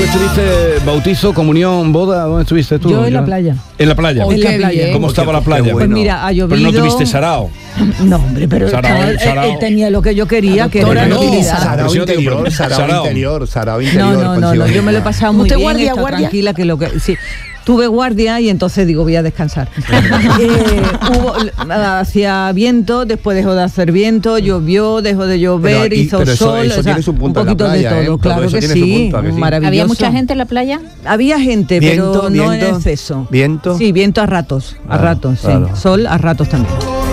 estuviste? ¿Bautizo, comunión, boda? ¿Dónde estuviste tú? Yo en la playa. ¿En la playa? En la playa. ¿Cómo estaba la playa? Pues mira, ha llovido. Pero no tuviste sarao. No, hombre, pero él tenía lo que yo quería, que era la utilidad. Sarao interior. No, yo me lo he pasado muy bien, guardia? tranquila, que lo que... Sí. Tuve guardia y entonces digo, voy a descansar. Hacía viento, después dejó de hacer viento, llovió, dejó de llover, hizo sol. Eso tiene su punto un poquito en la playa, de todo, claro todo que sí, maravilloso. ¿Había mucha gente en la playa? Había gente, pero no en exceso. ¿Viento? Sí, viento a ratos, claro. Sí. Sol a ratos también.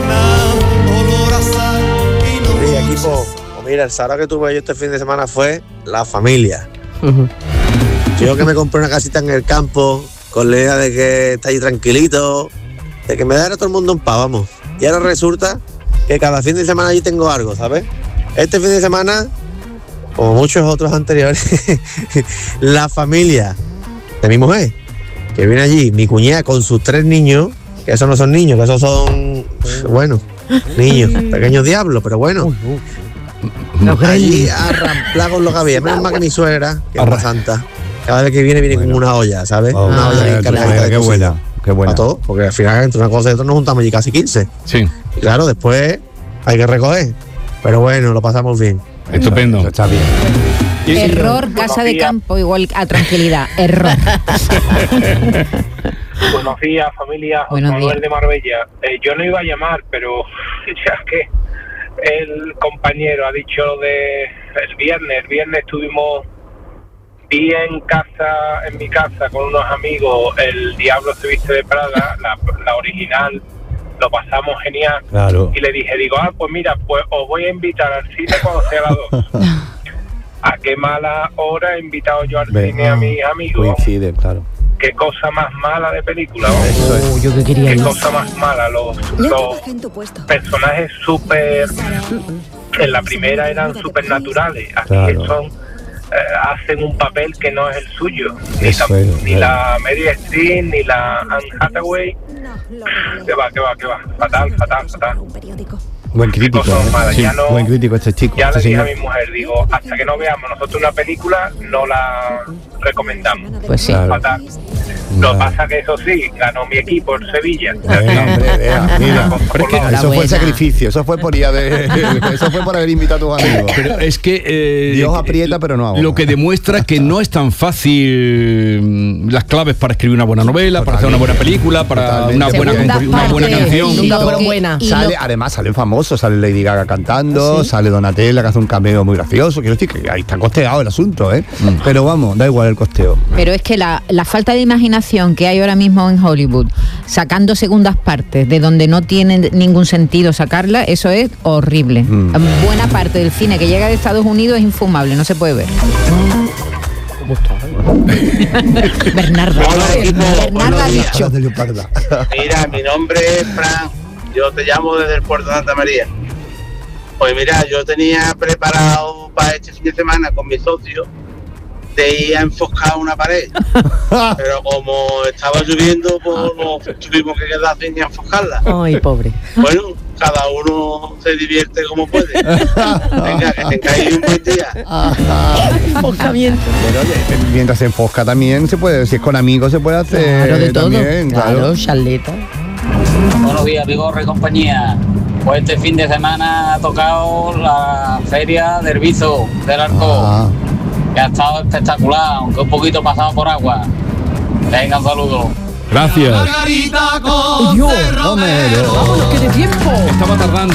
Sí, equipo, mira, el sarao que tuve yo este fin de semana fue la familia. Yo que me compré una casita en el campo, con la idea de que está ahí tranquilito, de que me diera todo el mundo un pavo, vamos. Y ahora resulta que cada fin de semana allí tengo algo, ¿sabes? Este fin de semana, como muchos otros anteriores, la familia de mi mujer, que viene allí, mi cuñada con sus 3 niños, que esos no son niños, que esos son, bueno, niños, pequeños diablos, pero bueno. Allí a ramplar con lo que había. Menos mal que mi suegra, que es la santa, cada vez que viene con una olla, ¿sabes? Una olla bien cargada de cocina. Qué buena. A todo, porque al final entre una cosa y otra nos juntamos allí casi 15. Sí. Y claro, después hay que recoger. Pero bueno, lo pasamos bien. Estupendo. Está bien. Error, casa de campo igual a tranquilidad. Error. Buenos días, familia. Buenos Manuel días. de Marbella. Yo no iba a llamar, pero ya que el compañero ha dicho el viernes estuvimos en mi casa con unos amigos, El Diablo se viste de Prada, la original, lo pasamos genial. Claro. Y le dije, pues mira, pues os voy a invitar al cine cuando sea las 2. ¿A qué mala hora he invitado yo al cine a mis amigos? Coincide, claro. Qué cosa más mala de película. Eso es. Yo que quería Qué ir. cosa más mala. Los personajes súper... En la primera eran súper naturales. Aquí Claro. hacen un papel que no es el suyo. Ni la Mary Streep, ni la Anne Hathaway. Que va. Fatal. Buen crítico, Sí, buen crítico este chico. Ya le este dije a señor. mi mujer, digo, hasta que no veamos nosotros una película, no la recomendamos. Pues sí. Claro. Fatal. Lo que pasa que eso sí, ganó mi equipo, el Sevilla. Bueno, hombre, vea, mira. Eso fue el sacrificio, eso fue por haber invitado a tus amigos. Pero es que Dios aprieta, pero no ahora. Lo que demuestra que no es tan fácil las claves para escribir una buena novela, para hacer una buena película, para una buena canción. Además salen famosos, sale Lady Gaga cantando, sale Donatella que hace un cameo muy gracioso. Quiero decir que ahí está costeado el asunto, ¿eh? Pero vamos, da igual el costeo. Pero es que la falta de imaginación que hay ahora mismo en Hollywood, sacando segundas partes de donde no tiene ningún sentido sacarla, eso es horrible. Buena parte del cine que llega de Estados Unidos es infumable, no se puede ver. Bernardo ha dicho. Mira, mi nombre es Fran, yo te llamo desde el puerto de Santa María. Pues mira, yo tenía preparado para este fin de semana con mi socio de ir a enfocar una pared, pero como estaba lloviendo, pues nos tuvimos que quedar sin enfocarla. Ay, pobre. Bueno, cada uno se divierte como puede. Venga, que tengáis un buen día. Enfocamiento. Pero oye, mientras se enfosca también se puede, si es con amigos se puede hacer. Claro, de todo. También, Claro, charleta. Buenos días, Vigorra y compañía. Pues este fin de semana ha tocado la feria del Bizo del Arco, que ha estado espectacular, aunque un poquito pasado por agua. Venga, un saludo. Gracias. Homero. Vámonos, que de tiempo. Estaba tardando.